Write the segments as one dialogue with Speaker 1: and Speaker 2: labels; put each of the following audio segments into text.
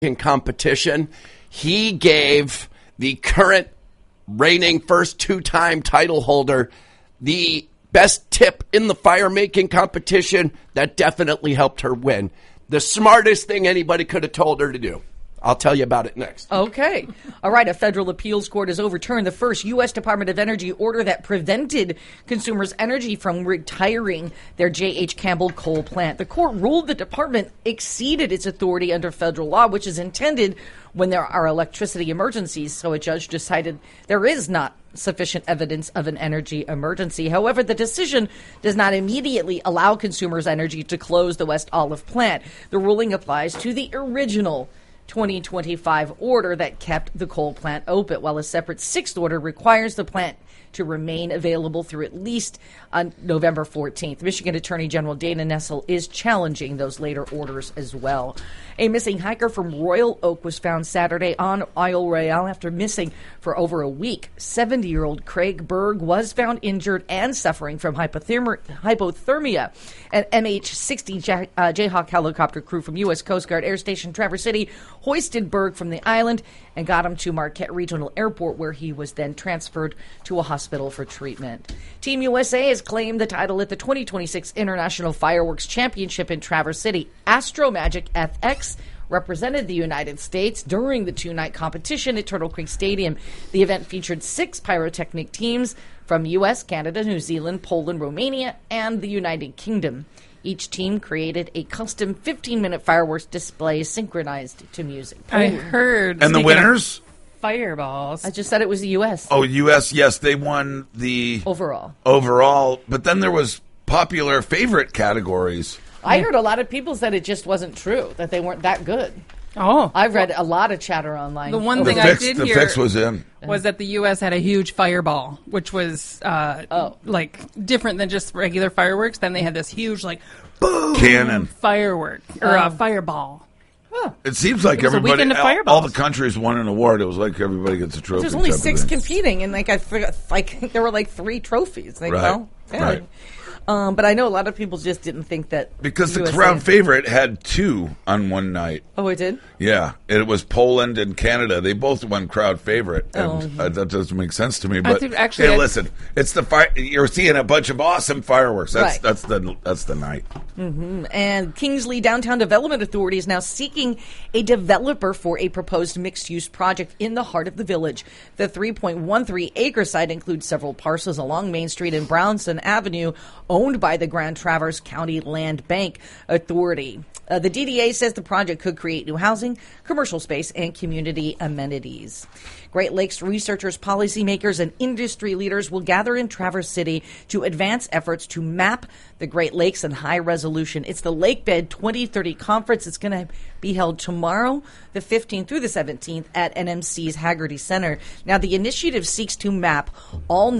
Speaker 1: in competition. He gave the current reigning first two-time title holder the best tip in the fire-making competition. That definitely helped her win. The smartest thing anybody could have told her to do. I'll tell you about it next.
Speaker 2: Okay. All right. A federal appeals court has overturned the first U.S. Department of Energy order that prevented Consumers Energy from retiring their J.H. Campbell coal plant. The court ruled the department exceeded its authority under federal law, which is intended when there are electricity emergencies. So a judge decided there is not sufficient evidence of an energy emergency. However, the decision does not immediately allow Consumers Energy to close the West Olive plant. The ruling applies to the original 2025 order that kept the coal plant open, while a separate sixth order requires the plant to remain available through at least on November 14th. Michigan Attorney General Dana Nessel is challenging those later orders as well. A missing hiker from Royal Oak was found Saturday on Isle Royale after missing for over a week. 70-year-old Craig Berg was found injured and suffering from hypothermia. An MH-60 Jayhawk helicopter crew from U.S. Coast Guard Air Station Traverse City hoisted Berg from the island and got him to Marquette Regional Airport, where he was then transferred to a hospital for treatment. Team USA has claimed the title at the 2026 International Fireworks Championship in Traverse City. Astromagic FX represented the United States during the two-night competition at Turtle Creek Stadium. The event featured 6 pyrotechnic teams from U.S., Canada, New Zealand, Poland, Romania, and the United Kingdom. Each team created a custom 15-minute fireworks display synchronized to music.
Speaker 3: I heard.
Speaker 4: And the winners?
Speaker 3: Fireballs.
Speaker 2: I just said it was the U.S.
Speaker 4: Oh, U.S., yes, they won the
Speaker 2: overall.
Speaker 4: But then there was popular favorite categories.
Speaker 2: I heard a lot of people said it just wasn't true, that they weren't that good.
Speaker 3: Oh.
Speaker 2: I've read a lot of chatter online.
Speaker 3: The one thing I did hear
Speaker 4: fix was in.
Speaker 3: Was that the U.S. had a huge fireball, which was like different than just regular fireworks. Then they had this huge boom
Speaker 4: cannon
Speaker 3: firework or a fireball.
Speaker 2: Oh.
Speaker 4: It seems like everybody, all the countries won an award. It was like everybody gets a trophy.
Speaker 2: There's only 6 competing, and I forgot, there were 3 trophies.
Speaker 4: Right. Right.
Speaker 2: But I know a lot of people just didn't think that
Speaker 4: because the crowd favorite had 2 on one night.
Speaker 2: Oh, it did?
Speaker 4: Yeah, it was Poland and Canada. They both won crowd favorite, and that doesn't make sense to me. But hey, listen, it's the fire. You're seeing a bunch of awesome fireworks. That's the night.
Speaker 2: Mm-hmm. And Kingsley Downtown Development Authority is now seeking a developer for a proposed mixed-use project in the heart of the village. The 3.13-acre site includes several parcels along Main Street and Brownson Avenue, owned by the Grand Traverse County Land Bank Authority. The DDA says the project could create new housing, commercial space, and community amenities. Great Lakes researchers, policymakers, and industry leaders will gather in Traverse City to advance efforts to map the Great Lakes in high resolution. It's the Lakebed 2030 Conference. It's going to be held tomorrow, the 15th through the 17th, at NMC's Haggerty Center. Now, the initiative seeks to map all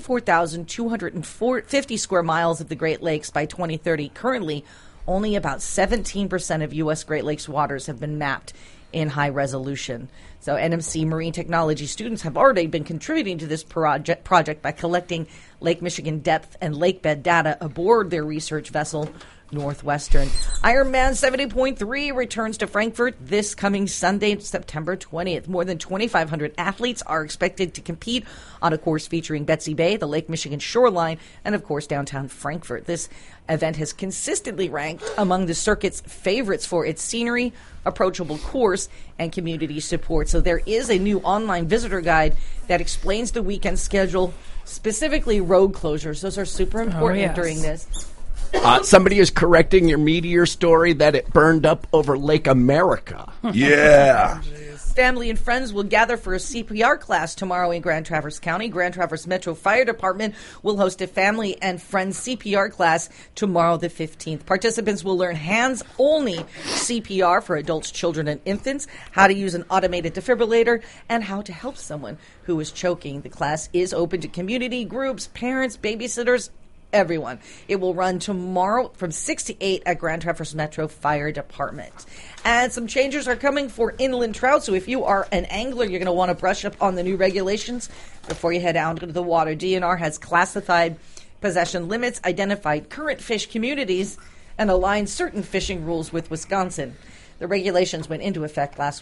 Speaker 2: 94,250 square miles of the Great Lakes by 2030. Currently, only about 17% of U.S. Great Lakes waters have been mapped in high resolution. So NMC Marine Technology students have already been contributing to this project by collecting Lake Michigan depth and lakebed data aboard their research vessel, Northwestern. Ironman 70.3 returns to Frankfurt this coming Sunday, September 20th. More than 2,500 athletes are expected to compete on a course featuring Betsy Bay, the Lake Michigan shoreline, and, of course, downtown Frankfurt. This event has consistently ranked among the circuit's favorites for its scenery, approachable course, and community support. So there is a new online visitor guide that explains the weekend schedule, specifically road closures. Those are super important during this.
Speaker 1: Somebody is correcting your meteor story that it burned up over Lake America.
Speaker 4: Yeah.
Speaker 2: Family and friends will gather for a CPR class tomorrow in Grand Traverse County. Grand Traverse Metro Fire Department will host a family and friends CPR class tomorrow, the 15th. Participants will learn hands-only CPR for adults, children, and infants, how to use an automated defibrillator, and how to help someone who is choking. The class is open to community groups, parents, babysitters, everyone. It will run tomorrow from 6 to 8 at Grand Traverse Metro Fire Department. And some changes are coming for inland trout, so if you are an angler, you're going to want to brush up on the new regulations before you head out into the water. DNR has classified possession limits, identified current fish communities, and aligned certain fishing rules with Wisconsin. The regulations went into effect last